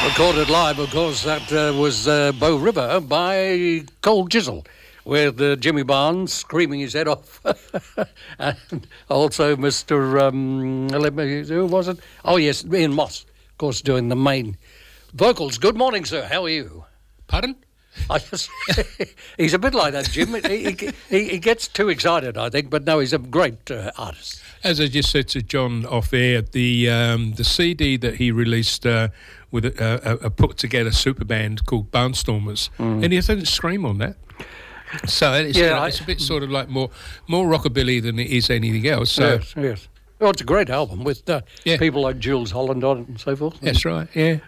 Recorded live, of course, that was Bow River by Cold Chisel, with Jimmy Barnes screaming his head off. And also Mr. Who was it? Oh, yes, Ian Moss, of course, doing the main vocals. Good morning, sir. How are you? Pardon? He's a bit like that, Jim. He gets too excited, I think, but no, he's a great artist. As I just said to John off air, the CD that he released with a put-together super band called Barnstormers, and he doesn't scream on that. So it's a bit sort of like more rockabilly than it is anything else. So. Yes. Well, it's a great album with people like Jules Holland on it and so forth. That's right, yeah.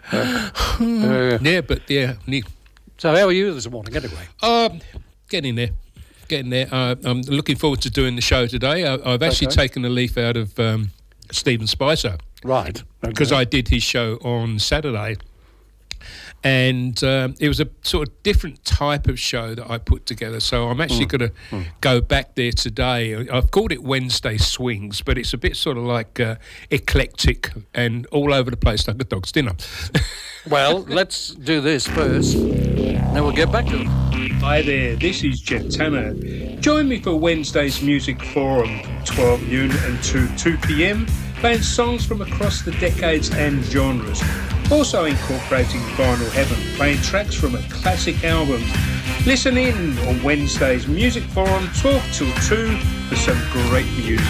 So how are you this morning, anyway? Getting there. I'm looking forward to doing the show today. I've actually taken a leaf out of Stephen Spicer. Right. Because I did his show on Saturday. And it was a sort of different type of show that I put together. So I'm actually going to go back there today. I've called it Wednesday Swings, but it's a bit sort of like eclectic and all over the place like a dog's dinner. Well, let's do this first, then we'll get back to it. Hi there, this is Jeff Tanner. Join me for Wednesday's Music Forum, 12 noon until 2 p.m, playing songs from across the decades and genres. Also incorporating Vinyl Heaven, playing tracks from a classic album. Listen in on Wednesday's Music Forum, 12 till 2, for some great music.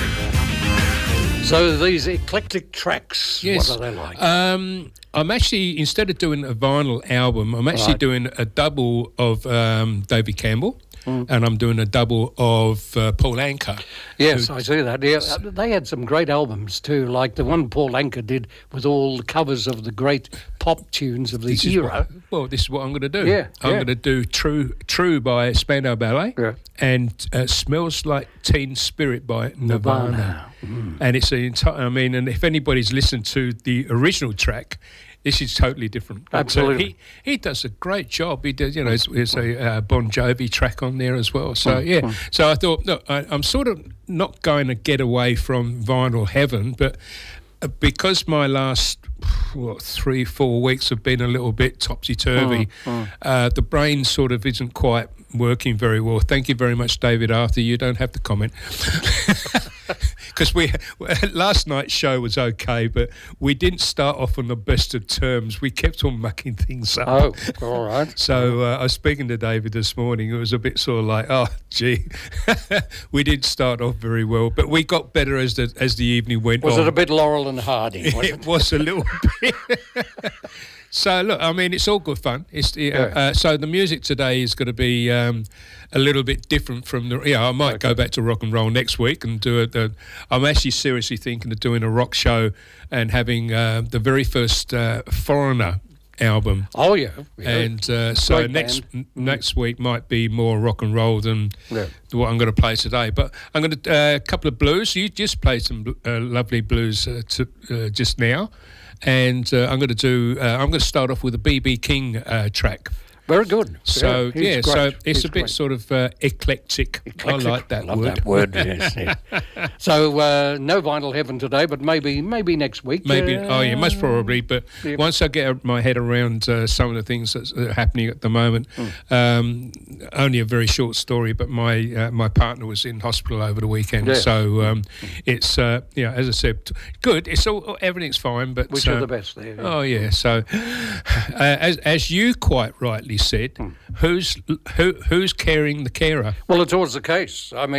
So these eclectic tracks, yes. What are they like? I'm actually, instead of doing a vinyl album, I'm actually doing a double of David Campbell. And I'm doing a double of Paul Anka. Yes, I see that. Yeah, they had some great albums too, like the one Paul Anka did with all the covers of the great pop tunes of the era. This is what I'm going to do. Yeah, I'm going to do True by Spandau Ballet and Smells Like Teen Spirit by Nirvana. And it's an entire, and if anybody's listened to the original track, this is totally different. Absolutely. He does a great job. He does, there's a Bon Jovi track on there as well. So, So I thought, look, I'm sort of not going to get away from Vinyl Heaven, but because my last 3-4 weeks have been a little bit topsy-turvy, the brain sort of isn't quite working very well. Thank you very much, David Arthur. You don't have to comment. Because last night's show was okay, but we didn't start off on the best of terms. We kept on mucking things up. Oh, all right. So I was speaking to David this morning. It was a bit sort of like, oh, gee, we didn't start off very well, but we got better as the evening went on. Was it a bit Laurel and Hardy? It was a little bit. So, look, it's all good fun. So the music today is going to be a little bit different from the... I might go back to rock and roll next week and do it. I'm actually seriously thinking of doing a rock show and having the very first Foreigner album. Oh, yeah. And so next week might be more rock and roll than what I'm going to play today. But I'm going to... a couple of blues. You just played some lovely blues just now. And I'm going to start off with a B.B. King track. Very good. So so it's a bit sort of eclectic. I like that Love word. That word. Yes. So no Vinyl Heaven today, but maybe next week. Maybe. Most probably. But once I get my head around some of the things that are happening at the moment, only a very short story. But my partner was in hospital over the weekend, so it's as I said, good. It's everything's fine, but wish you the best there. Yeah. Oh yeah. So as you quite rightly said, who's caring the carer? Well, it's always the case. People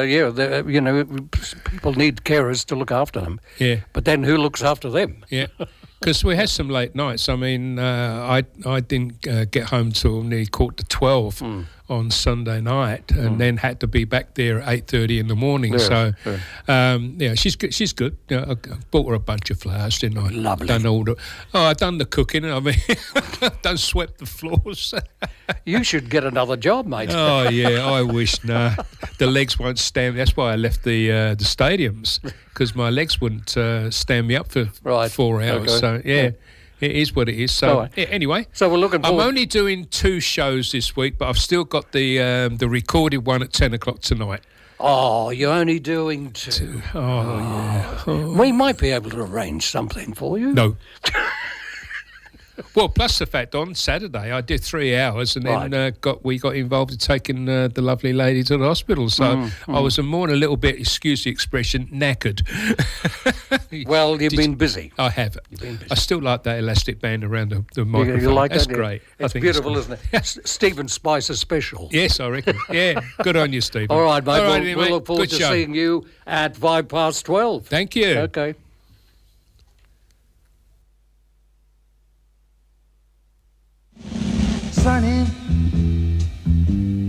need carers to look after them. Yeah. But then who looks after them? Yeah. Because we had some late nights. I didn't get home till nearly 11:45 on Sunday night, and then had to be back there at 8:30 in the morning. She's good. She's good. I bought her a bunch of flowers, didn't I? Lovely. I've done the cooking. Done swept the floors. You should get another job, mate. Oh yeah, I wish. Nah, the legs won't stand. That's why I left the stadiums, because my legs wouldn't stand me up for 4 hours. Okay. So yeah. It is what it is. So anyway, so we're looking forward. I'm only doing 2 shows this week, but I've still got the recorded one at 10 o'clock tonight. Oh, you're only doing 2. Oh, yeah. Oh. We might be able to arrange something for you. No. Well, plus the fact on Saturday I did 3 hours and then we got involved in taking the lovely lady to the hospital. So I was more than a little bit, excuse the expression, knackered. Well, you've been busy. I have. You've been busy. I still like that elastic band around the microphone. You like That's that? great. It's beautiful, isn't it? Stephen Spicer special. Yes, I reckon. Yeah, good on you, Stephen. All right, mate. All right, We'll look forward to seeing you at 12:05. Thank you. Okay. Sunny